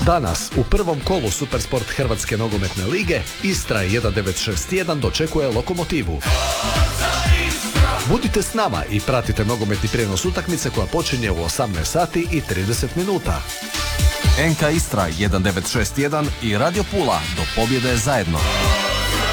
Danas u prvom kolu Supersport Hrvatske nogometne lige Istra 1961 dočekuje Lokomotivu. Budite s nama i pratite nogometni prijenos utakmice koja počinje u 18 sati i 30 minuta. NK Istra 1961 i Radio Pula do pobjede zajedno.